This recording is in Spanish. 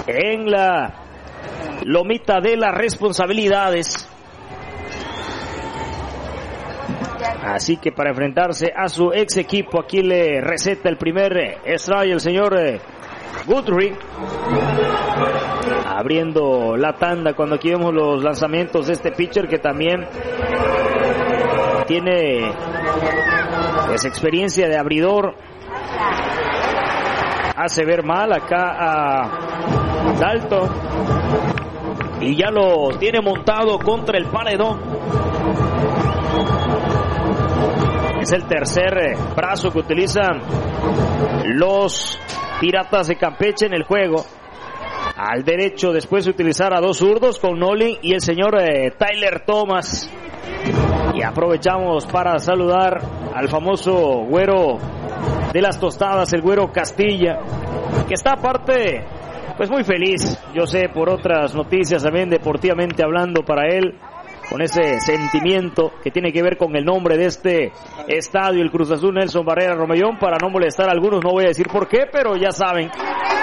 en la lomita de las responsabilidades. Así que para enfrentarse a su ex equipo, aquí le receta el primer strike el señor Guthrie. Abriendo la tanda cuando aquí vemos los lanzamientos de este pitcher que también tiene esa experiencia de abridor. Hace ver mal acá a Dalton y ya lo tiene montado contra el paredón. Es el tercer brazo que utilizan los Piratas de Campeche en el juego. Al derecho, después de utilizar a dos zurdos con Nolan y el señor Tyler Thomas. Y aprovechamos para saludar al famoso güero de las tostadas, el güero Castilla, que está aparte pues muy feliz, yo sé, por otras noticias también deportivamente hablando para él, con ese sentimiento que tiene que ver con el nombre de este estadio, el Cruz Azul Nelson Barrera Romellón. Para no molestar a algunos no voy a decir por qué, pero ya saben